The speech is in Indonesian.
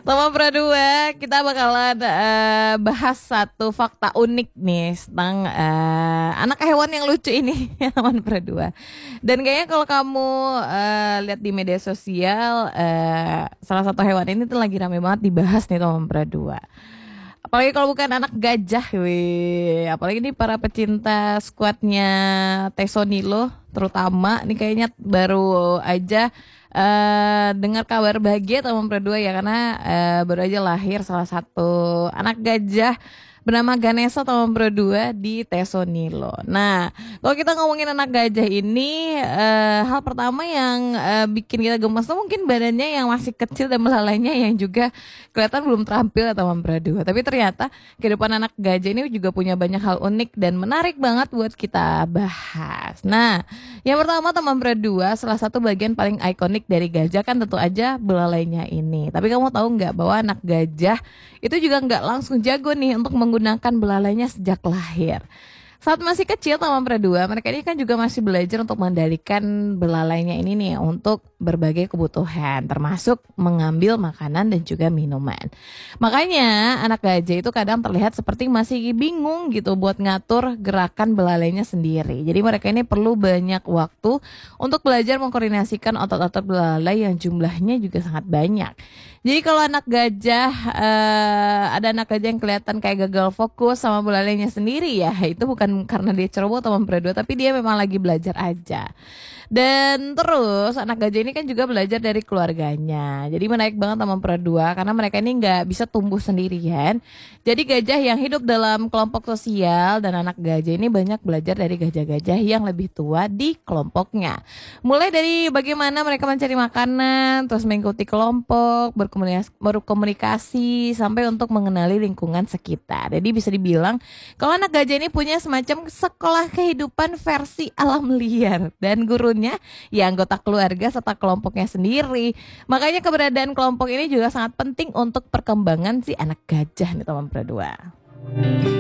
Toma Pradua, kita bakalan bahas satu fakta unik nih tentang anak hewan yang lucu ini, teman Pradua. Dan kayaknya kalau kamu lihat di media sosial, salah satu hewan ini tuh lagi rame banget dibahas nih, teman Pradua. Apalagi kalau bukan anak gajah, wih. Apalagi nih para pecinta skuadnya Tesonilo, terutama nih kayaknya baru aja dengar kabar bahagia teman berdua ya, karena baru aja lahir salah satu anak gajah bernama Ganesha teman berdua di Tesonilo. Nah, kalau kita ngomongin anak gajah ini, hal pertama yang bikin kita gemes tuh mungkin badannya yang masih kecil dan belalainya yang juga kelihatan belum terampil ya teman berdua. Tapi ternyata kehidupan anak gajah ini juga punya banyak hal unik dan menarik banget buat kita bahas. Nah, yang pertama teman berdua, salah satu bagian paling ikonik dari gajah kan tentu aja belalainya ini. Tapi kamu tahu nggak bahwa anak gajah itu juga nggak langsung jago nih untuk menggunakan belalainya sejak lahir. Saat masih kecil teman berdua, mereka ini kan juga masih belajar untuk mengendalikan belalainya ini nih untuk berbagai kebutuhan, termasuk mengambil makanan dan juga minuman. Makanya anak gajah itu kadang terlihat seperti masih bingung gitu buat ngatur gerakan belalainya sendiri. Jadi mereka ini perlu banyak waktu untuk belajar mengkoordinasikan otot-otot belalai yang jumlahnya juga sangat banyak. Jadi kalau anak gajah, ada anak gajah yang kelihatan kayak gagal fokus sama belalainya sendiri ya, itu bukan karena dia ceroboh teman berdua, tapi dia memang lagi belajar aja. Dan terus anak gajah ini kan juga belajar dari keluarganya. Jadi menarik banget teman berdua karena mereka ini nggak bisa tumbuh sendirian. Jadi gajah yang hidup dalam kelompok sosial dan anak gajah ini banyak belajar dari gajah-gajah yang lebih tua di kelompoknya. Mulai dari bagaimana mereka mencari makanan, terus mengikuti kelompok, berkomunikasi, sampai untuk mengenali lingkungan sekitar. Jadi bisa dibilang kalau anak gajah ini punya semacam sekolah kehidupan versi alam liar, dan gurunya ya anggota keluarga serta kelompoknya sendiri. Makanya keberadaan kelompok ini juga sangat penting untuk perkembangan si anak gajah nih teman berdua.